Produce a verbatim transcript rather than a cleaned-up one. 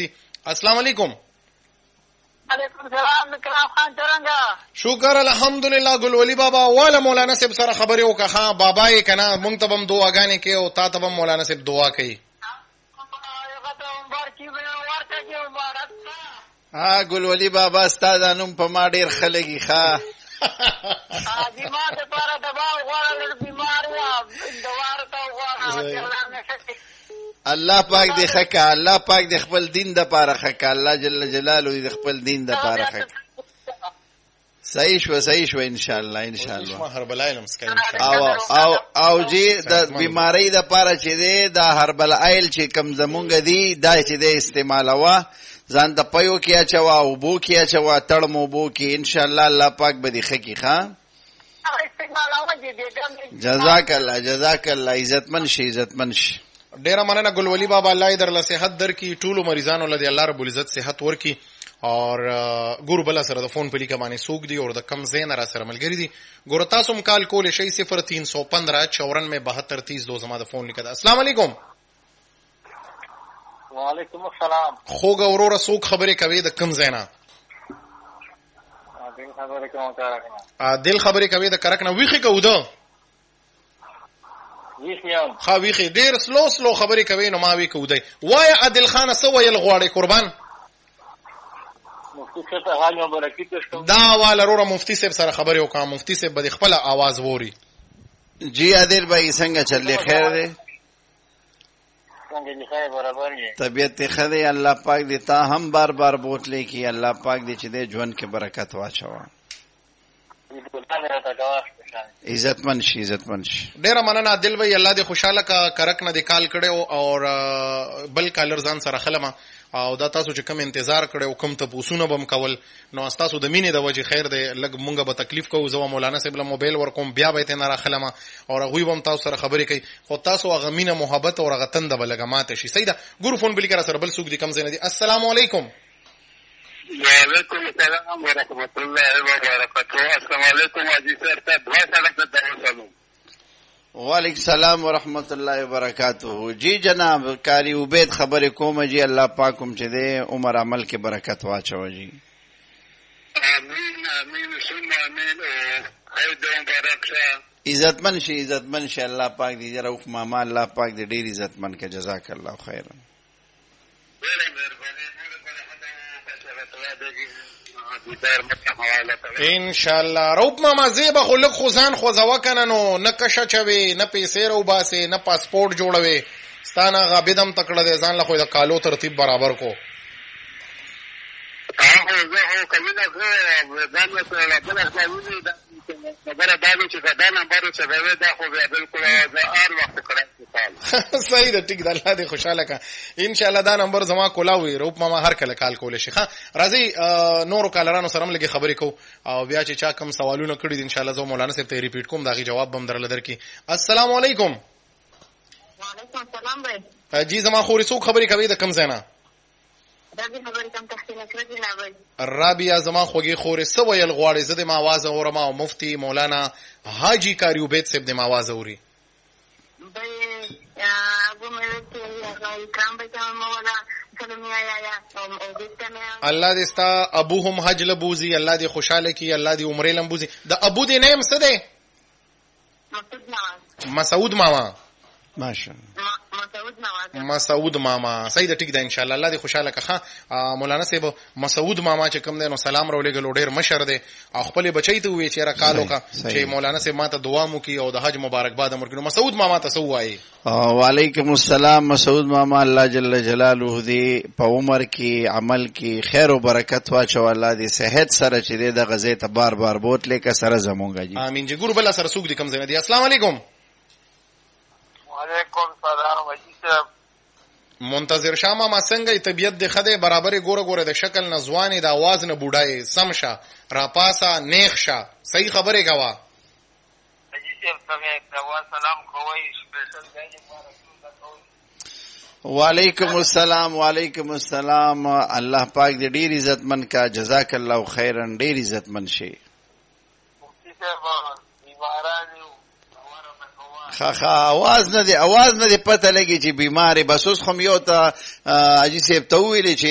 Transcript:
دي. السلام علیکم. وعلیکم السلام کرام خان څنګه؟ شکر الحمدلله. ګل ولی بابا والا مولانا صاحب سره خبرې وکړه. بابا یې کنه مونږ ته هم دعاګانې کوي او تا ته هم مولانا صاحب دعا کوي. ها ګل ولی بابا ستاسو نوم په ما ډیر خلګي ښا بیمار د پاره دوا غواړل بیمار یا دوا ورته غواړل. الله پاک دې خکا الله پاک دې خپل دین د پاره خکا الله جل جلاله دې خپل دین د پاره خکا. صحیح شو صحیح شو ان شاء الله ان شاء الله. هربل ایل مسکین او او او جی د بیماری د پاره چې دې د هربل ایل چې کم زمونږ دی دا چې دې استعمالوا ځان د پيو کې اچوا او بو کې اچوا تړ مو بو کې ان شاء الله الله پاک به دې خکی ښا. جزاک الله جزاک الله. عزتمن شي عزتمن شي. ډیره مننه ګل ولی بابا. الله در له صحت درکې ټولو مریضانو له الله رب العزت صحت ورکي. اور ګور بل سره د فون په لیکه باندې سوق دی او د کم زین را سره ملګری دي. ګور تاسو هم کال کول شي صفر تین سو پندرہ چورانوے بہتر تیس دو زما د فون لیکه. السلام علیکم. وعلیکم السلام. خو ګورو سوق خبرې کوي د کم زینا. دل خبرې کوم کار ا دل خبرې کوي د کرک نه ویخي کو ده ویخیام خا ویخي ډیر سلو سلو خبرې کوي نو ما وی کو دی. وای عادل خان سو ویل غواړي قربان مفتی څه حال مو برکت شو. دا والا روره مفتی صاحب سره خبرې وکړه. مفتی صاحب به خپل आवाज ووري. جی عادل بھائی څنګه چلې خیر دی؟ څنګه دي خیر برابر یې؟ طبیعت ښه دی. الله پاک دې تا هم بار بار بوتلې کی. الله پاک دې چې دې ژوند کې برکت واچوه. عزتمن شي عزتمن شي. ډیره مننه دل وی. الله دې خوشاله کا. کرک نه دې کال کړو او بل کالر ځان سره خلمه او دا تاسو چې کم انتظار کړو کم ته پوسونه بم کول نو تاسو د مینې د وجه خیر دې لګ مونږه به تکلیف کوو. زو مولانا صاحب له موبایل ورکوم بیا به ته نه راخلمه او غوي بم تاسو سره خبرې کوي. خو تاسو هغه مینه محبت او هغه تند بلګه ماته شي. سیدا ګور فون بلی کرا سره بل سوق دي کم زنه دي. السلام علیکم. وعلیکم السلام ورحمۃ اللہ وبرکاتہ. السلام علیکم حاجی سر ته دعا سره درسلو. وعلیکم السلام ورحمۃ اللہ وبرکاتہ. جی جناب قاری عبید خبر کوم جی. الله پاکم چې دې عمر عمل کې برکت واچو جی. امین امین ثم امین. خیر دې مبارک شه. عزتمن شي عزتمن شي. الله پاک دې جروف ماما الله پاک دې ډیر عزتمن کې. جزاک الله خیرا. ان شاء الله. روب ما زیبه خلق خزان خو زوا کنه نو نه کشه چوي نه پیسې رو باسه نه پاسپورت جوړوي. ستانه غابدم تکړه دې ځان له خو د کالو ترتیب برابر کو. هغه زه کله نه ځان ته بل ځای دا خبره دا چې دا نمبر څه دی دا خو بالکل دا هر وخت کړه. صحیح ده. ټیک ده. الله دې خوشاله کا. ان شاء الله دا نمبر زما کولاوي. روپ ماما هر کله کال کول شي. ها راځي نورو کالرانو سره هم لګي خبرې کو او بیا چې چا کم سوالونه کړی دي ان شاء الله زه مولانا صاحب ته ریپیټ کوم داغي جواب بم درل درکې. السلام علیکم. وعلیکم السلام بھائی. جی زما خوري څوک خبرې کوي د کم زینا؟ رابعه خبرې کوم تحسین کړی نه وای. رابعه زما خوږی خوري سو ویل غواړي. زه د ما आवाज اورم او مفتی مولانا حاجی قاری عبید صاحب د ما आवाज اوري. الله دې ستا ابو هم حج لبوزي. الله دې خوشاله کی. الله دې عمره لمبوزي. د ابو دې نیم څه دی؟ مسعود ماما. مسعود ماما. ماشاءالله. مسعود ماما. مسعود ماما. صحیح ده. ټیک ده. ان شاء الله. الله دې خوشاله کا. مولانا صاحب مسعود ماما چې کوم دی نو سلام راولېګل. ډېر مشر دی او خپل بچی ته وی چې را کالو کا چې مولانا صاحب ماته دعا مو کی او د حج مبارکباد امر کړو. مسعود ماما ته سو وایي. وعلیکم السلام. مسعود ماما الله جل جلاله دې په عمر کې عمل کې خیر او برکت واچو. الله دې صحت سره چې دې د غزې ته بار بار بوتلې کا سره زمونږه جی. امین جی. ګور بل سره سوق دي کم زنه دي. السلام علیکم. وعلیکم السلام حاجی صاحب. منتظر شاه ما څنګه طبیعت د خده برابر ګوره ګوره د شکل نه ځواني د आवाज نه بوډای سمشه را پاسا نیخ شه. صحیح خبره کوا. حاجی صاحب څنګه سلام کوی سپیشل دی. وعلیکم السلام. وعلیکم السلام. الله پاک دې ډیر عزتمن کا. جزاک الله خیرا. ډیر عزتمن شي. مفتی صاحب بیماران خا خا आवाज نه دی आवाज نه دی پته لګي چې بیماری بس اوس خو یو ته حاجی صاحب ته ویلې چې